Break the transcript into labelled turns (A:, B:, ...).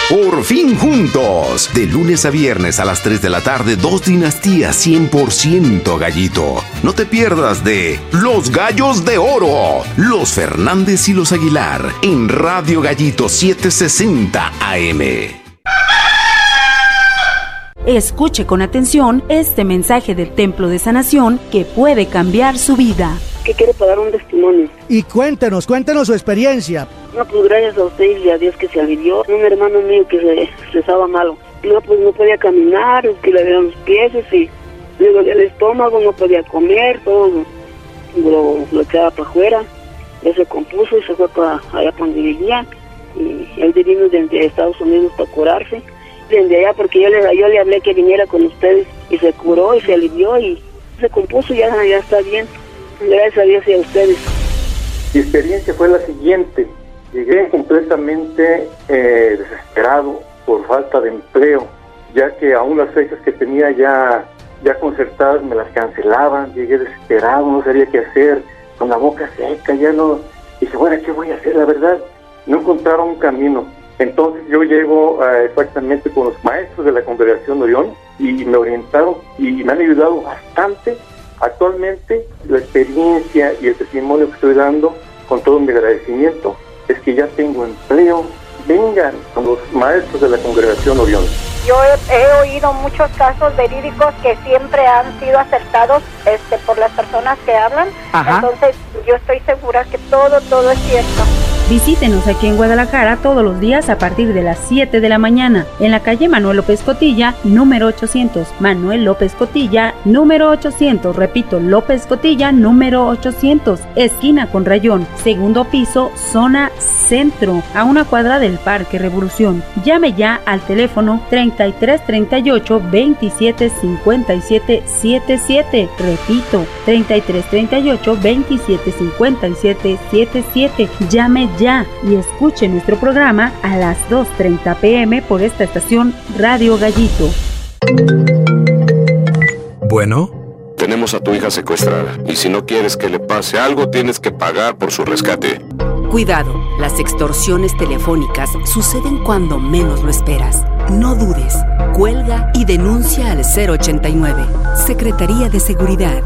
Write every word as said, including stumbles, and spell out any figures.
A: Por fin juntos. De lunes a viernes a las tres de la tarde, dos dinastías cien por ciento gallito. No te pierdas de Los Gallos de Oro, los Fernández y los Aguilar, en Radio Gallito setecientos sesenta A M.
B: Escuche con atención este mensaje del Templo de Sanación que puede cambiar su vida.
C: Que quiere pagar un testimonio.
D: Y cuéntenos, cuéntenos su experiencia.
C: No, pues gracias a usted y a Dios que se alivió. Un hermano mío que se estresaba malo. No, pues no podía caminar, que le dieron los pies y luego el estómago, no podía comer, todo lo, lo echaba para afuera. Él se compuso y se fue para allá para donde vivía. Y él vino desde Estados Unidos para curarse. Desde allá, porque yo le, yo le hablé que viniera con ustedes y se curó y se alivió y se compuso y ya, ya está bien. Gracias a Dios y a ustedes.
E: Mi experiencia fue la siguiente. Llegué completamente eh, desesperado por falta de empleo, ya que aún las fechas que tenía ya, ya concertadas me las cancelaban. Llegué desesperado, no sabía qué hacer, con la boca seca, ya no... Dije, bueno, ¿qué voy a hacer? La verdad, no encontraron un camino. Entonces yo llego uh, exactamente con los maestros de la Congregación Orión y me orientaron y me han ayudado bastante. Actualmente la experiencia y el testimonio que estoy dando, con todo mi agradecimiento, es que ya tengo empleo. Vengan con los maestros de la Congregación Orión.
F: Yo he, he oído muchos casos verídicos que siempre han sido acertados este, por las personas que hablan. Ajá. Entonces yo estoy segura que todo, todo es cierto.
B: Visítenos aquí en Guadalajara todos los días a partir de las siete de la mañana, en la calle Manuel López Cotilla, número ochocientos. Manuel López Cotilla, número ochocientos. Repito, López Cotilla, número ochocientos. Esquina con Rayón, segundo piso, zona centro, a una cuadra del Parque Revolución. Llame ya al teléfono treinta y tres treinta y ocho veintisiete cincuenta y siete setenta y siete. Repito, treinta y tres treinta y ocho veintisiete cincuenta y siete setenta y siete. Llame ya y escuche nuestro programa a las dos treinta pm por esta estación Radio Gallito.
G: Bueno, tenemos a tu hija secuestrada y si no quieres que le pase algo, tienes que pagar por su rescate.
H: Cuidado, las extorsiones telefónicas suceden cuando menos lo esperas. No dudes, cuelga y denuncia al cero ochenta y nueve. Secretaría de Seguridad.